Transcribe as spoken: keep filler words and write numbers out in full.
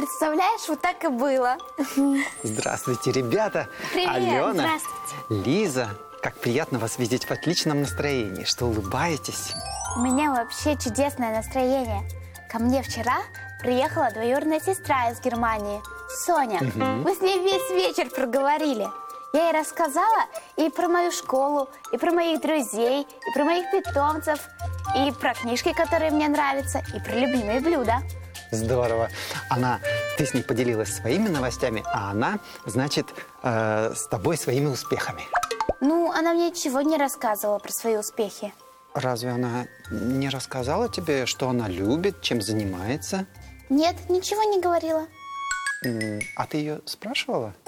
представляешь, вот так и было. Здравствуйте, ребята. Привет. Алена, Здравствуйте. Лиза. Как приятно вас видеть в отличном настроении, что улыбаетесь. У меня вообще чудесное настроение. Ко мне вчера приехала двоюродная сестра из Германии, Соня. Угу. Мы с ней весь вечер проговорили. Я ей рассказала и про мою школу, и про моих друзей, и про моих питомцев, и про книжки, которые мне нравятся, и про любимые блюда. Здорово. Она, ты с ней поделилась своими новостями, а она, значит, э, с тобой своими успехами. Ну, она мне ничего не рассказывала про свои успехи. Разве она не рассказала тебе, что она любит, чем занимается? Нет, ничего не говорила. М, А ты ее спрашивала?